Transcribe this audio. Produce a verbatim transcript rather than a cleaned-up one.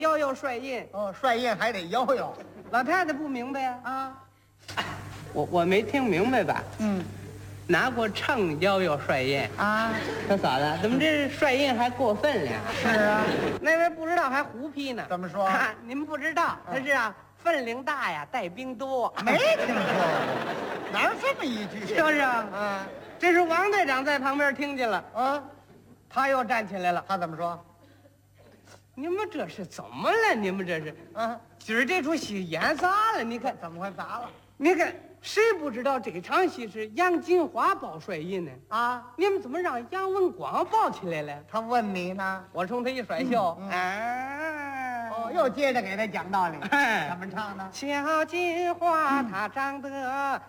摇摇帅印。 哦，帅印还得摇摇老太太不明白呀、啊？ 啊。 我我没听明白吧？ 嗯， 拿过秤摇摇帅印啊， 他嫂子，怎么这帅印还过分了？ 是啊， 那位不知道还胡批呢。 怎么说？ 啊、您不知道，他是啊，分量大呀，带兵多。 没听说过，哪有这么一句？ 是不是啊？ 啊， 这是王队长在旁边听见了， 啊， 他又站起来了。 他怎么说？ 你们这是怎么了？你们这是啊， 今儿这出戏演砸了？你看， 怎么会砸了？ 你看，谁不知道这场戏是杨金花报帅印呢？ 啊， 你们怎么让杨文广报起来了？ 他问你呢？ 我冲他一甩袖， 嗯嗯哎， 哦，又接着给他讲道理。 哎怎么唱呢？ 小金花她长得